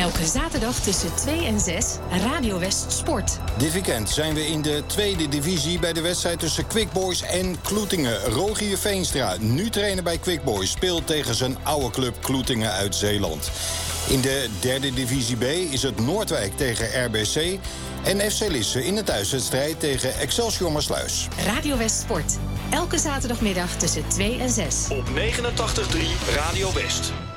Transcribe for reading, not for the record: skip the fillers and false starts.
Elke zaterdag tussen 2 en 6, Radio West Sport. Dit weekend zijn we in de tweede divisie bij de wedstrijd tussen Quick Boys en Kloetingen. Rogier Veenstra, nu trainer bij Quick Boys, speelt tegen zijn oude club Kloetingen uit Zeeland. In de derde divisie B is het Noordwijk tegen RBC en FC Lisse in de thuiswedstrijd tegen Excelsior Maassluis. Radio West Sport. Elke zaterdagmiddag tussen 2 en 6. Op 89.3 Radio West.